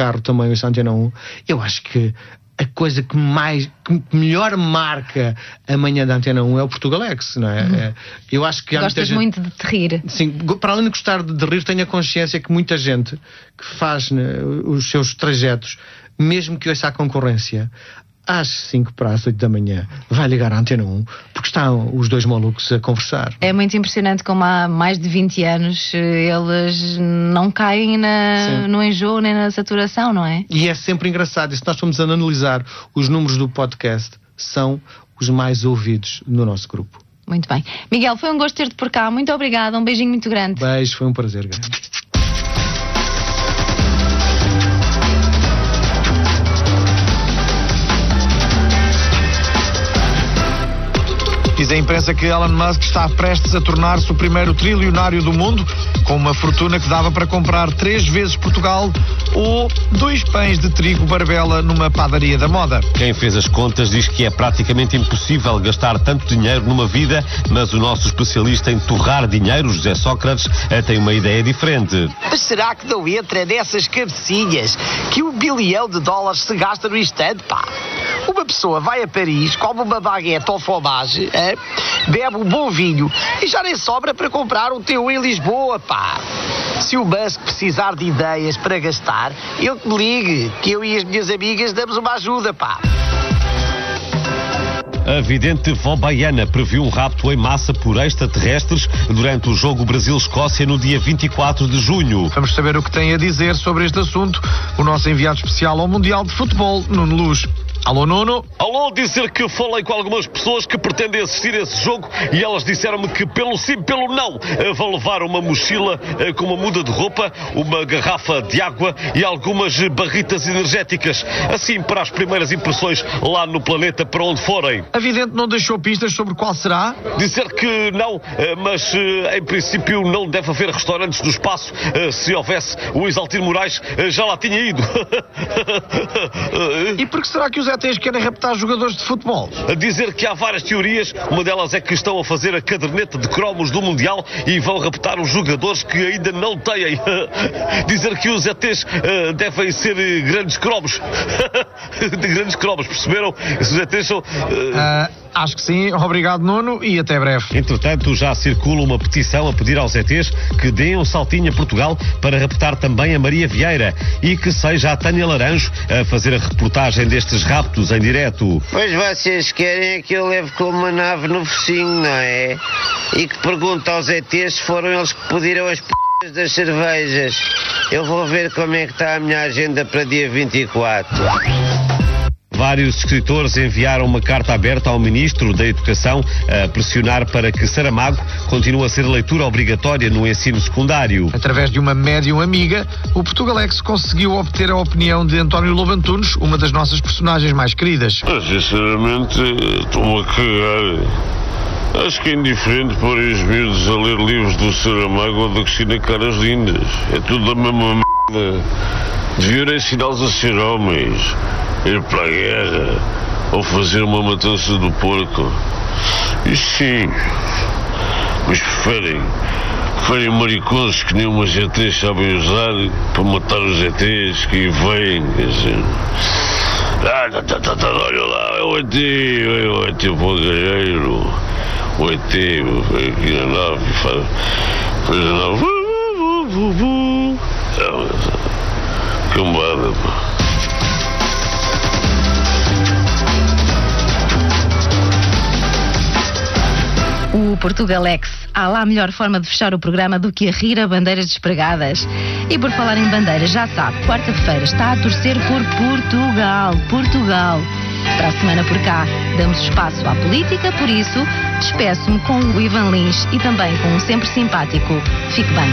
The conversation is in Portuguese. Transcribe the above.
carro também ouço a Antena 1. Eu acho que a coisa que melhor marca a manhã da Antena 1 é o Portugalex, não é? Eu acho que gostas muito de te rir. Sim, para além de gostar de rir, tenho a consciência que muita gente que faz, né, os seus trajetos, mesmo que ouça a concorrência, às 5 para as 8 da manhã, vai ligar à Antena 1, porque estão os dois malucos a conversar. É muito impressionante como há mais de 20 anos eles não caem no enjoo nem na saturação, não é? E é sempre engraçado, e se nós formos a analisar os números do podcast, são os mais ouvidos no nosso grupo. Muito bem. Miguel, foi um gosto ter-te por cá. Muito obrigada, um beijinho muito grande. Beijo, foi um prazer grande. Diz a imprensa que Elon Musk está prestes a tornar-se o primeiro trilionário do mundo, com uma fortuna que dava para comprar 3 vezes Portugal ou 2 pães de trigo Barbela numa padaria da moda. Quem fez as contas diz que é praticamente impossível gastar tanto dinheiro numa vida, mas o nosso especialista em torrar dinheiro, José Sócrates, tem uma ideia diferente. Mas será que não entra nessas cabecinhas que $1 bilhão se gasta no instante, pá? Uma pessoa vai a Paris, come uma baguete ou fromage, bebe um bom vinho e já nem sobra para comprar um teu em Lisboa, pá. Se o Musk precisar de ideias para gastar, ele que me ligue, que eu e as minhas amigas damos uma ajuda, pá. A vidente vó baiana previu um rapto em massa por extraterrestres durante o jogo Brasil-Escócia no dia 24 de junho. Vamos saber o que tem a dizer sobre este assunto o nosso enviado especial ao Mundial de Futebol, Nuno Luz. Alô, Nuno? Alô, dizer que falei com algumas pessoas que pretendem assistir a esse jogo e elas disseram-me que pelo sim, pelo não, vão levar uma mochila com uma muda de roupa, uma garrafa de água e algumas barritas energéticas, assim para as primeiras impressões lá no planeta para onde forem. A vidente não deixou pistas sobre qual será? Dizer que não, mas em princípio não deve haver restaurantes no espaço. Se houvesse, o Isaltino Moraes já lá tinha ido. E por que será que os ETs querem raptar jogadores de futebol? A dizer que há várias teorias, uma delas é que estão a fazer a caderneta de cromos do Mundial e vão raptar os jogadores que ainda não têm. Dizer que os ETs devem ser grandes cromos. De grandes cromos, perceberam? Os ETs são... Acho que sim. Obrigado, Nuno, e até breve. Entretanto, já circula uma petição a pedir aos ETs que deem um saltinho a Portugal para raptar também a Maria Vieira e que seja a Tânia Laranjo a fazer a reportagem destes raptos em direto. Pois vocês querem é que eu leve com uma nave no focinho, não é? E que pergunte aos ETs se foram eles que pediram as p*** das cervejas. Eu vou ver como é que está a minha agenda para dia 24. Vários escritores enviaram uma carta aberta ao Ministro da Educação a pressionar para que Saramago continue a ser leitura obrigatória no ensino secundário. Através de uma médium amiga, o Portugalex conseguiu obter a opinião de António Lobo Antunes, uma das nossas personagens mais queridas. Sinceramente, estou-me a cagar. Acho que é indiferente pôr os miúdos a ler livros do Saramago ou da Cristina Caras Lindas. É tudo a mesma merda. Deviam ensiná-los a ser homens, ir para a guerra ou fazer uma matança do porco. E sim, mas preferem maricones que nem umas ETs sabem usar para matar os ETs que vêm, quer dizer. Olha lá, é o ET fogareiro, o ET vem aqui na nave e faz a nave. Cambada, pá. O Portugalex. Há lá melhor forma de fechar o programa do que a rir a bandeiras despregadas. E por falar em bandeiras, já sabe, quarta-feira está a torcer por Portugal. Para a semana por cá, damos espaço à política, por isso, despeço-me com o Ivan Lins e também com um sempre simpático. Fique bem.